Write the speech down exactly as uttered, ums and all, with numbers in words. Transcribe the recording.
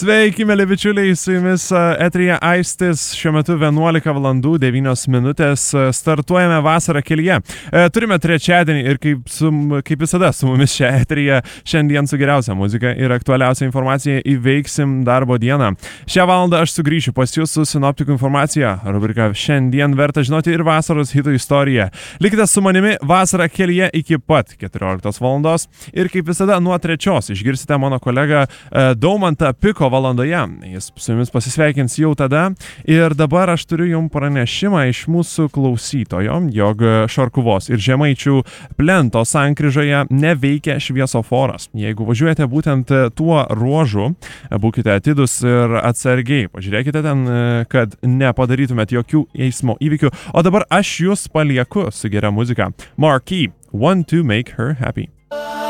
Sveiki, mėly bičiuliai, su jumis eteryje Aistis, šiuo metu vienuolika valandų devynios minutės, startuojame vasarą kelyje. Turime trečiadienį ir kaip, su, kaip visada su mumis šią eteryje šiandien su geriausia muzika ir aktualiausia informacija įveiksim darbo dieną. Šią valandą aš sugrįšiu pas jūs su sinoptikų informacija, rubrika šiandien verta žinoti ir vasaros hitų istorija. Likite su manimi vasarą kelyje iki pat keturioliktos valandos ir kaip visada nuo trečios išgirsite mano kolegą Daumantą Piko valandoje. Jis su jumis pasisveikins jau tada. Ir dabar aš turiu jums pranešimą iš mūsų klausytojo, jog Šarkuvos ir Žemaičių plento sankryžoje neveikia šviesoforas. Jeigu važiuojate būtent tuo ruožu, būkite atidus ir atsargiai. Pažiūrėkite ten, kad nepadarytumėt jokių eismo įvykių. O dabar aš jūs palieku su gera muzika. Marquee, Want to Make Her Happy.